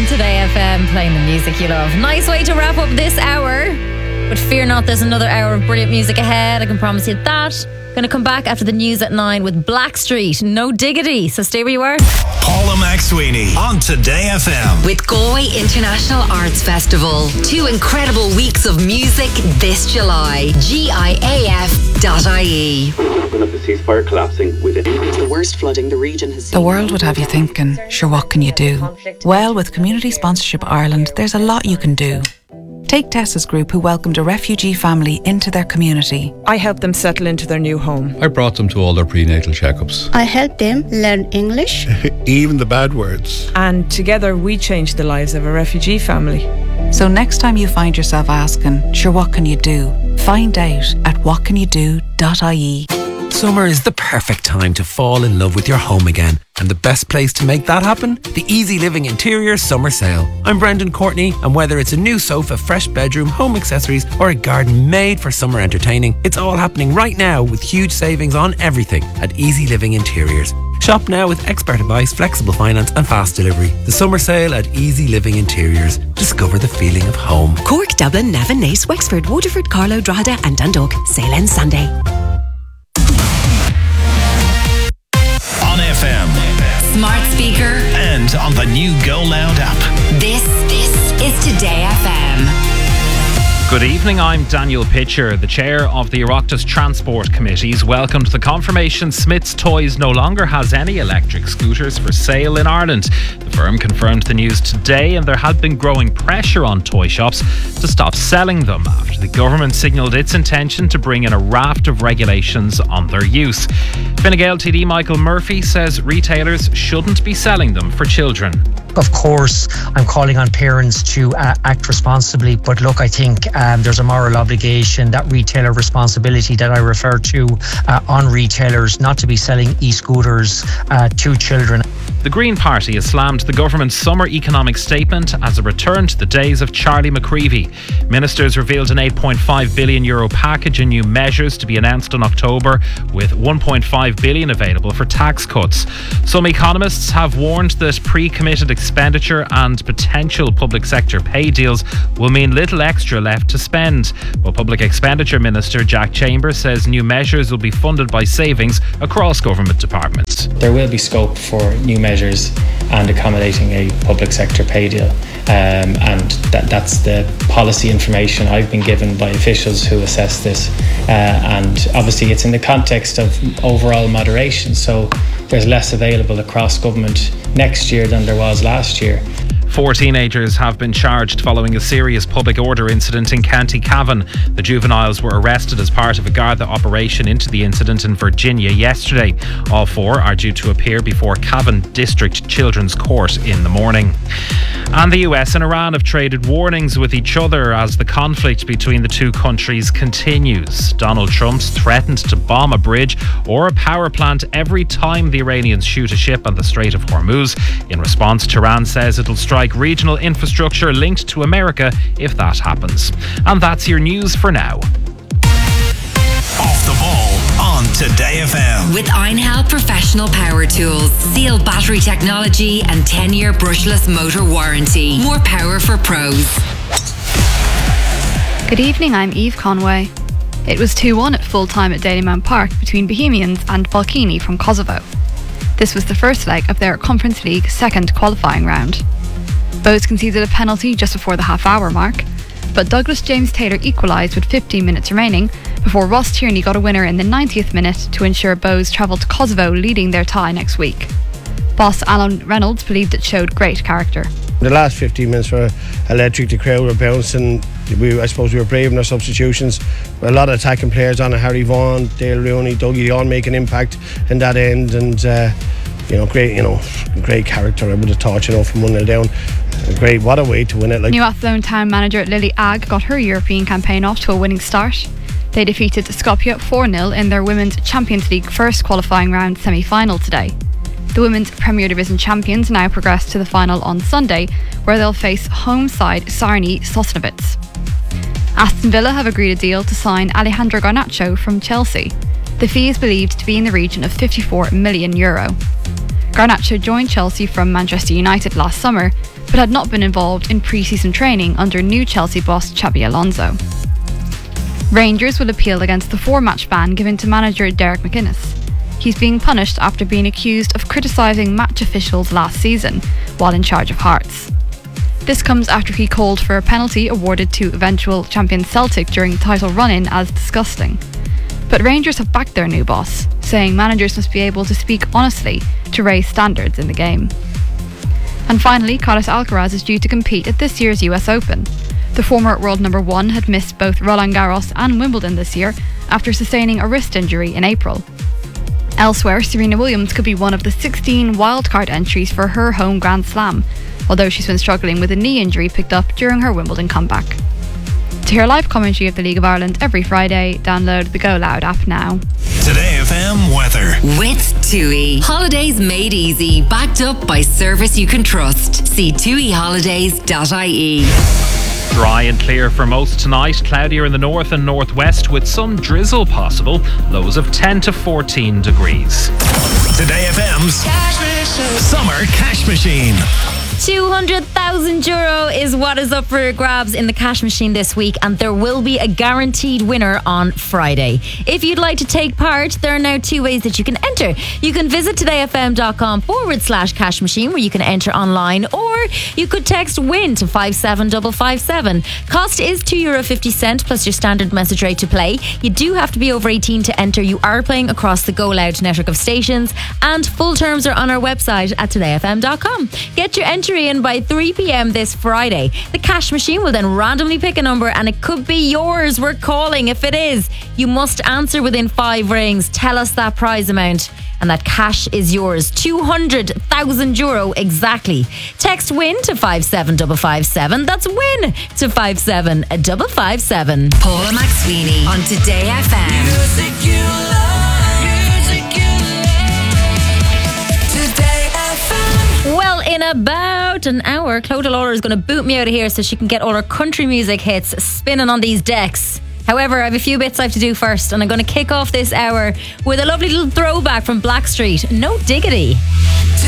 Today FM, playing the music you love. Nice way to wrap up this hour. But fear not, there's another hour of brilliant music ahead. I can promise you that. Going to come back after the news at 9 with Blackstreet. No diggity. So stay where you are. Paula McSweeney on Today FM. With Galway International Arts Festival. 2 incredible weeks of music this July. GIAF.ie. Of the ceasefire collapsing with it. The worst flooding the region has seen. The world would have you thinking, sure, what can you do? Well, with Community Sponsorship Ireland, there's a lot you can do. Take Tessa's group, who welcomed a refugee family into their community. I helped them settle into their new home. I brought them to all their prenatal checkups. I helped them learn English. Even the bad words. And together we changed the lives of a refugee family. So next time you find yourself asking, sure, what can you do? Find out at whatcanyoudo.ie. Summer is the perfect time to fall in love with your home again. And the best place to make that happen? The Easy Living Interiors Summer Sale. I'm Brendan Courtney, and whether it's a new sofa, fresh bedroom, home accessories, or a garden made for summer entertaining, it's all happening right now with huge savings on everything at Easy Living Interiors. Shop now with expert advice, flexible finance and fast delivery. The summer sale at Easy Living Interiors. Discover the feeling of home. Cork, Dublin, Navan, Naas, Wexford, Waterford, Carlow, Drogheda and Dundalk. Sale ends Sunday. On FM. Smart speaker. And on the new Go Loud app. This is Today FM. Good evening, I'm Daniel Pitcher, the chair of the Oireachtas Transport Committees. Welcome to the confirmation Smith's Toys no longer has any electric scooters for sale in Ireland. The firm confirmed the news today, and there had been growing pressure on toy shops to stop selling them after the government signalled its intention to bring in a raft of regulations on their use. Fine Gael TD Michael Murphy says retailers shouldn't be selling them for children. Of course, I'm calling on parents to act responsibly, but look, I think there's a moral obligation, that retailer responsibility that I refer to on retailers not to be selling e-scooters to children. The Green Party has slammed the government's summer economic statement as a return to the days of Charlie McCreevy. Ministers revealed an €8.5 billion package and new measures to be announced in October, with €1.5 billion available for tax cuts. Some economists have warned that pre-committed expenditure and potential public sector pay deals will mean little extra left to spend. While Public Expenditure Minister Jack Chambers says new measures will be funded by savings across government departments. There will be scope for new measures and accommodating a public sector pay deal, and that's the policy information I've been given by officials who assess this, and obviously it's in the context of overall moderation, so there's less available across government next year than there was last year. 4 teenagers have been charged following a serious public order incident in County Cavan. The juveniles were arrested as part of a Garda operation into the incident in Virginia yesterday. All 4 are due to appear before Cavan District Children's Court in the morning. And the US and Iran have traded warnings with each other as the conflict between the two countries continues. Donald Trump's threatened to bomb a bridge or a power plant every time the Iranians shoot a ship on the Strait of Hormuz. In response, Tehran says it'll strike regional infrastructure linked to America if that happens. And that's your news for now. Off the ball on Today FM. With Einhell Professional Power Tools, Seal battery technology and 10-year brushless motor warranty. More power for pros. Good evening, I'm Eve Conway. It was 2-1 at full time at Dalymount Park between Bohemians and Balkini from Kosovo. This was the first leg of their Conference League second qualifying round. Bows conceded a penalty just before the half-hour mark, but Douglas James Taylor equalised with 15 minutes remaining before Ross Tierney got a winner in the 90th minute to ensure Bows travelled to Kosovo, leading their tie next week. Boss Alan Reynolds believed it showed great character. The last 15 minutes were electric, the crowd were bouncing. I suppose we were brave in our substitutions. A lot of attacking players on it, Harry Vaughan, Dale Rooney, Dougie, all make an impact in that end, and great character. I would have thought, from 1-0 down. Great, what a way to win it. New Athlone town manager Lily Agg got her European campaign off to a winning start. They defeated Skopje 4-0 in their Women's Champions League first qualifying round semi-final today. The Women's Premier Division champions now progress to the final on Sunday, where they'll face home side Sarni Sosnovitz. Aston Villa have agreed a deal to sign Alejandro Garnacho from Chelsea. The fee is believed to be in the region of €54 million. Garnacho joined Chelsea from Manchester United last summer, but had not been involved in pre-season training under new Chelsea boss Xabi Alonso. Rangers will appeal against the 4-match ban given to manager Derek McInnes. He's being punished after being accused of criticising match officials last season while in charge of Hearts. This comes after he called for a penalty awarded to eventual champion Celtic during the title run-in as disgusting. But Rangers have backed their new boss, saying managers must be able to speak honestly to raise standards in the game. And finally, Carlos Alcaraz is due to compete at this year's US Open. The former world number 1 had missed both Roland Garros and Wimbledon this year after sustaining a wrist injury in April. Elsewhere, Serena Williams could be one of the 16 wildcard entries for her home Grand Slam, although she's been struggling with a knee injury picked up during her Wimbledon comeback. To hear live commentary of the League of Ireland every Friday, download the Go Loud app now. Today FM weather. With TUI. Holidays made easy, backed up by service you can trust. See tuiholidays.ie. Dry and clear for most tonight. Cloudier in the north and northwest with some drizzle possible. Lows of 10 to 14 degrees. Today FM's Summer Cash Machine. €200,000 is what is up for grabs in the cash machine this week, and there will be a guaranteed winner on Friday. If you'd like to take part, there are now 2 ways that you can enter. You can visit todayfm.com/cash machine, where you can enter online, or you could text WIN to 57557. Cost is €2.50 plus your standard message rate to play. You do have to be over 18 to enter. You are playing across the Go Loud network of stations, and full terms are on our website at todayfm.com. Get your entry in by 3 p.m. this Friday. The cash machine will then randomly pick a number, and it could be yours. We're calling. If it is, you must answer within 5 rings. Tell us that prize amount, and that cash is yours. €200,000 exactly. Text WIN to 57557. That's WIN to 57557. Paula McSweeney on Today FM. Music you love, music you love. Today FM. Well, in about an hour, Clodagh Lawler is going to boot me out of here so she can get all her country music hits spinning on these decks. However, I have a few bits I have to do first, and I'm going to kick off this hour with a lovely little throwback from Blackstreet, No Diggity.